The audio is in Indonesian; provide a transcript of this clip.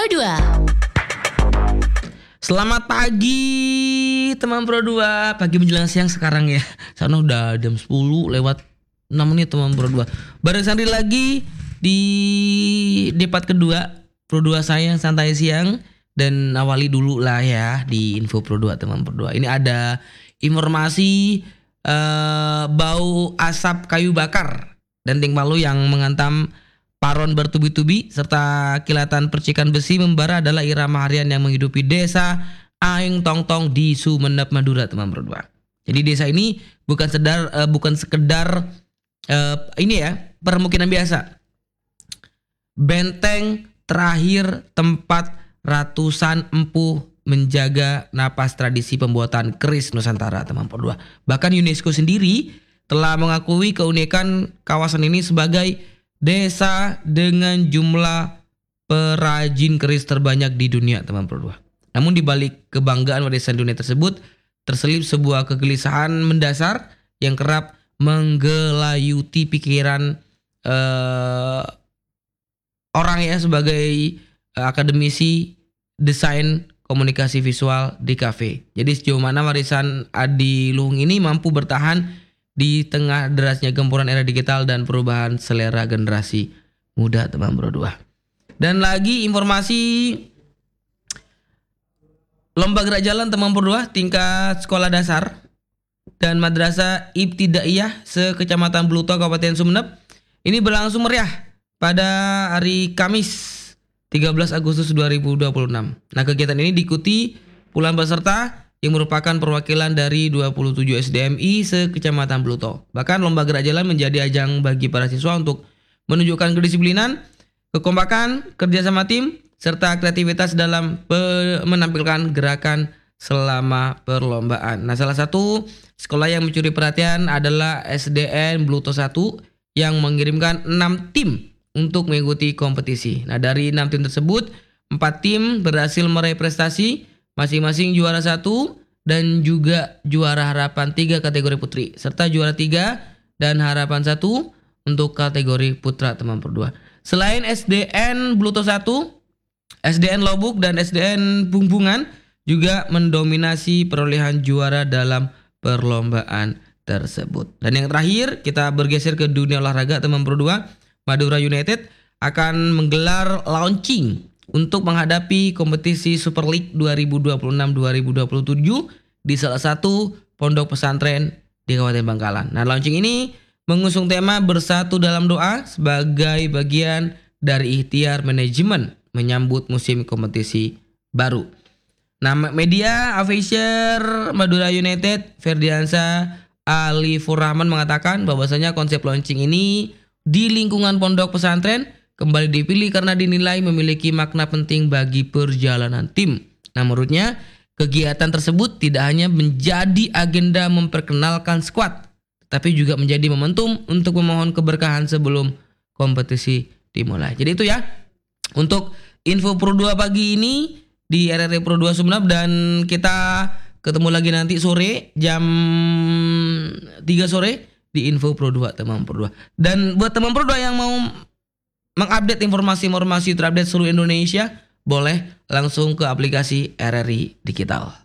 Pro 2. Selamat pagi teman Pro 2. Pagi menjelang siang sekarang ya. Sana udah jam 10 lewat 6 menit teman Pro 2. Bareng Sandri lagi di debat kedua Pro 2 saya yang santai siang. Dan awali dulu lah ya di info Pro 2 teman Pro 2. Ini ada informasi bau asap kayu bakar dan Palu yang menghantam paron bertubi-tubi serta kilatan percikan besi membara adalah irama harian yang menghidupi desa Aeng Tong Tong di Sumeneb, Madura, teman Pro 2. Jadi desa ini bukan sekedar ini ya, permukiman biasa. Benteng terakhir tempat ratusan empuh menjaga napas tradisi pembuatan keris Nusantara, teman Pro 2. Bahkan UNESCO sendiri telah mengakui keunikan kawasan ini sebagai desa dengan jumlah perajin keris terbanyak di dunia, teman Pro 2. Namun di balik kebanggaan warisan dunia tersebut terselip sebuah kegelisahan mendasar yang kerap menggelayuti pikiran orang ya sebagai akademisi desain komunikasi visual di kafe. Jadi sejauh mana warisan adiluhung ini mampu bertahan di tengah derasnya gempuran era digital dan perubahan selera generasi muda, teman Pro 2. Dan lagi informasi lomba gerak jalan teman Pro 2 tingkat sekolah dasar dan madrasah ibtidaiyah se-Kecamatan Bluto, Kabupaten Sumeneb ini berlangsung meriah pada hari Kamis 13 Agustus 2026. Nah, kegiatan ini diikuti puluhan peserta yang merupakan perwakilan dari 27 SDMI se-Kecamatan Bluto. Bahkan lomba gerak jalan menjadi ajang bagi para siswa untuk menunjukkan kedisiplinan, kekompakan, kerjasama tim, serta kreativitas dalam menampilkan gerakan selama perlombaan. Nah, salah satu sekolah yang mencuri perhatian adalah SDN Bluto 1 yang mengirimkan 6 tim untuk mengikuti kompetisi. Nah, dari 6 tim tersebut, 4 tim berhasil meraih prestasi, masing-masing juara 1 dan juga juara harapan 3 kategori putri serta juara 3 dan harapan 1 untuk kategori putra, teman Pro 2. Selain SDN Bluto 1, SDN Lobuk dan SDN Bungbungan juga mendominasi perolehan juara dalam perlombaan tersebut. Dan yang terakhir kita bergeser ke dunia olahraga, teman Pro 2. Madura United akan menggelar launching untuk menghadapi kompetisi Super League 2026-2027 di salah satu pondok pesantren di Kabupaten Bangkalan. Nah, launching ini mengusung tema Bersatu dalam Doa sebagai bagian dari ikhtiar manajemen menyambut musim kompetisi baru. Nah, media Aviator Madura United Ferdiansa Alifur Rahman mengatakan bahwasanya konsep launching ini di lingkungan pondok pesantren kembali dipilih karena dinilai memiliki makna penting bagi perjalanan tim. Nah, menurutnya kegiatan tersebut tidak hanya menjadi agenda memperkenalkan skuad, tapi juga menjadi momentum untuk memohon keberkahan sebelum kompetisi dimulai. Jadi itu ya untuk info Pro 2 pagi ini di RRI Pro 2 Sumeneb, dan kita ketemu lagi nanti sore jam 3 sore di info Pro 2, teman Pro 2. Dan buat teman Pro 2 yang mau mengupdate informasi terupdate seluruh Indonesia, boleh langsung ke aplikasi RRI Digital.